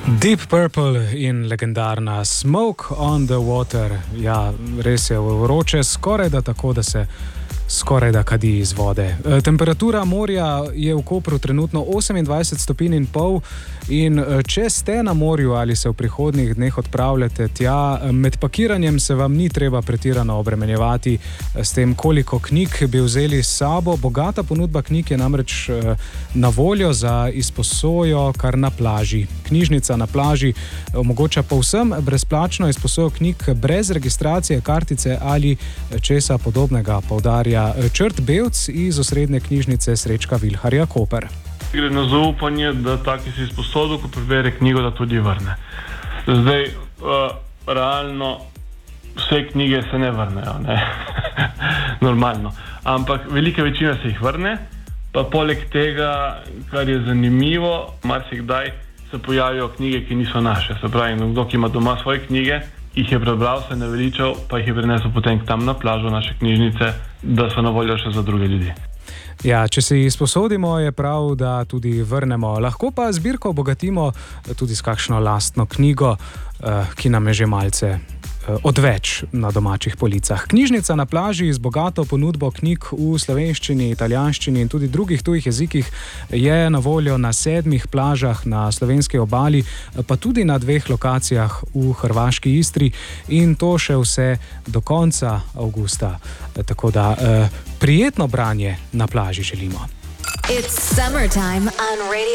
Deep Purple in legendarna Smoke on the Water. Ja, res je vroče, skoraj da tako, da se skoraj da kadi iz vode. Temperatura morja je v Kopru trenutno 28,5 stopinj in če ste na morju ali se v prihodnjih dneh odpravljate tja, med pakiranjem se vam ni treba pretirano obremenjevati s tem, koliko knjig bi vzeli s sabo. Bogata ponudba knjig je namreč na voljo za izposojo kar na plaži. Knjižnica na plaži omogoča povsem brezplačno izposojo knjig brez registracije, kartice ali česa podobnega, poudarja Črt Bevc iz osrednje knjižnice Srečka Vilharja Koper. Gre na zaupanje, da taki si izposodil, ko prebere knjigo, da tudi vrne. Zdaj, realno, vse knjige se ne vrnejo, ne? Normalno. Ampak velika večina se jih vrne, pa poleg tega, kar je zanimivo, marsikdaj se pojavijo knjige, ki niso naše. Se pravi, nekdo, ki ima doma svoje knjige, jih je prebral, se naveličal, pa jih je prinesel potem tam na plažo naše knjižnice, da so na voljo še za druge ljudi. Ja, če se jih sposodimo, je prav, da tudi vrnemo. Lahko pa zbirko obogatimo tudi s kakšno lastno knjigo, ki nam je že malce odveč na domačih policah. Knjižnica na plaži z bogato ponudbo knjig v slovenščini, italijanščini in tudi drugih tujih jezikih je na voljo na 7 plažah na slovenski obali, pa tudi na 2 lokacijah v hrvaški Istri, in to še vse do konca avgusta. Tako da prijetno branje na plaži želimo. It's summertime on Radio